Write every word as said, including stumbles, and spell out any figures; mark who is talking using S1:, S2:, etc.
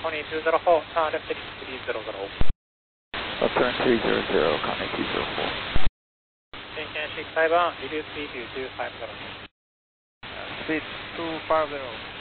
S1: Connie two zero four, turn left three zero zero.
S2: Uh, turn three zero zero, Connie two zero four.
S1: Shinkan six five one, reduce speed to two five zero.
S3: Uh, speed two five zero.